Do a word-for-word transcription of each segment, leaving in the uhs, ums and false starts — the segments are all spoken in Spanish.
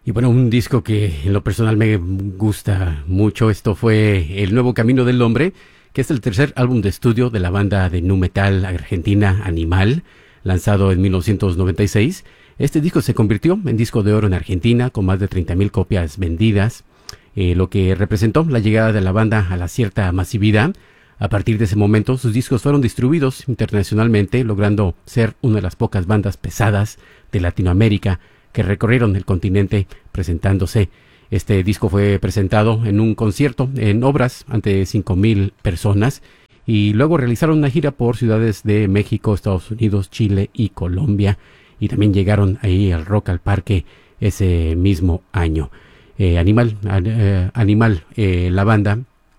Y bueno, un disco que en lo personal me gusta mucho, esto fue El Nuevo Camino del Hombre, que es el tercer álbum de estudio de la banda de nu metal argentina Animal, lanzado en mil novecientos noventa y seis. Este disco se convirtió en disco de oro en Argentina, con más de treinta mil copias vendidas, eh, lo que representó la llegada de la banda a la cierta masividad. A partir de ese momento, sus discos fueron distribuidos internacionalmente, logrando ser una de las pocas bandas pesadas de Latinoamérica que recorrieron el continente presentándose. Este disco fue presentado en un concierto en Obras ante cinco mil personas y luego realizaron una gira por ciudades de México, Estados Unidos, Chile y Colombia, y también llegaron ahí al Rock al Parque ese mismo año. Eh, Animal, eh, Animal, eh, la banda,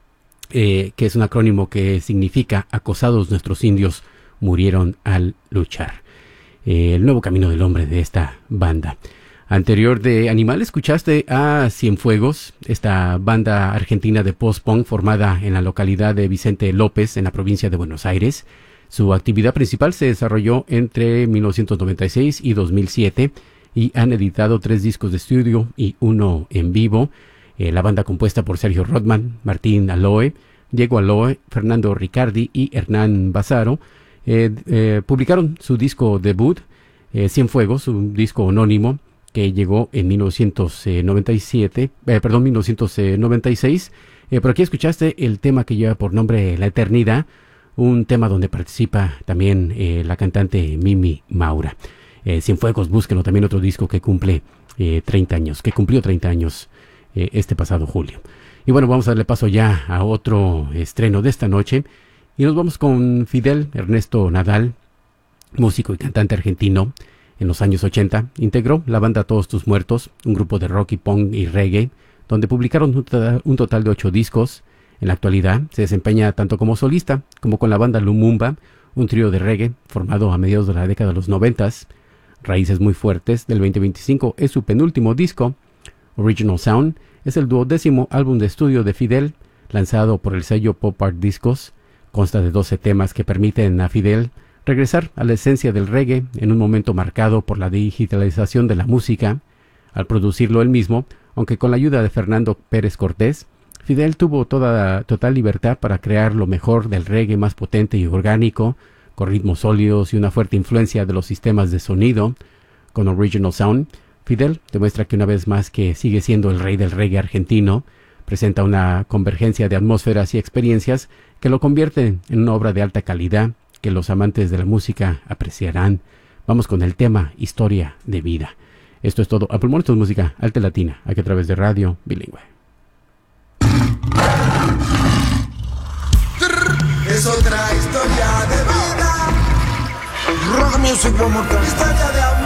eh, que es un acrónimo que significa Acosados nuestros indios murieron al luchar. Eh, el nuevo camino del hombre de esta banda. Anterior de Animal escuchaste a Cienfuegos, esta banda argentina de post-punk formada en la localidad de Vicente López, en la provincia de Buenos Aires. Su actividad principal se desarrolló entre mil novecientos noventa y seis y dos mil siete y han editado tres discos de estudio y uno en vivo. Eh, la banda compuesta por Sergio Rodman, Martín Aloe, Diego Aloe, Fernando Ricardi y Hernán Basaro Eh, eh, publicaron su disco debut, eh, Cienfuegos, un disco anónimo que llegó en mil novecientos noventa y siete, eh, perdón, mil novecientos noventa y seis. Eh, por aquí escuchaste el tema que lleva por nombre La Eternidad, un tema donde participa también eh, la cantante Mimi Maura. Eh, Cienfuegos, búsquenlo, también otro disco que cumple eh, treinta años, que cumplió treinta años eh, este pasado julio. Y bueno, vamos a darle paso ya a otro estreno de esta noche. Y nos vamos con Fidel Ernesto Nadal, músico y cantante argentino. En los años ochenta integró la banda Todos Tus Muertos, un grupo de rock y punk y reggae, donde publicaron un, to- un total de ocho discos. En la actualidad se desempeña tanto como solista como con la banda Lumumba, un trío de reggae formado a mediados de la década de los noventas. Raíces Muy Fuertes del veinte veinticinco es su penúltimo disco. Original Sound es el duodécimo álbum de estudio de Fidel, lanzado por el sello Pop Art Discos. Consta de doce temas que permiten a Fidel regresar a la esencia del reggae en un momento marcado por la digitalización de la música. Al producirlo él mismo, aunque con la ayuda de Fernando Pérez Cortés, Fidel tuvo toda total libertad para crear lo mejor del reggae más potente y orgánico, con ritmos sólidos y una fuerte influencia de los sistemas de sonido. Con Original Sound, Fidel demuestra que una vez más que sigue siendo el rey del reggae argentino. Presenta una convergencia de atmósferas y experiencias que lo convierten en una obra de alta calidad que los amantes de la música apreciarán. Vamos con el tema Historia de Vida. Esto es todo. A pulmón, esto es música alta latina, aquí a través de Radio Bilingüe. Es otra historia de vida. Rock music, one more time. Historia de amor.